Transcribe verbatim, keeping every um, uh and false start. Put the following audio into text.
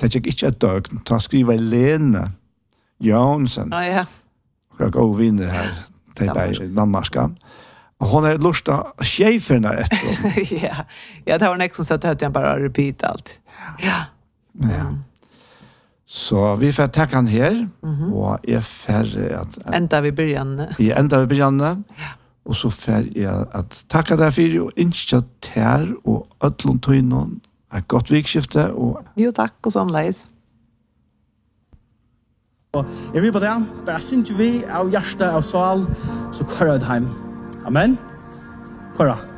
det gikk ikke et døgn, ta skriva Lene Jonsen. Ja, ja. Och gå vinner här till i Danmark. Och hon är lust att cheferna efter. Ja. Ja, det var en ex som sa att jag bara repeat allt. Ja. Ja. Så vi får tacka han här och är färre att ända vi början. Ja, ända vi början. Ja. Och så får jag att tacka där för och inte tär och öllon tøynon. Ett gott vikskifte och jo tack och samleis. Jeg vil på det, bare synes vi av hjerte av sval, så kører det hjem. Amen. Kører.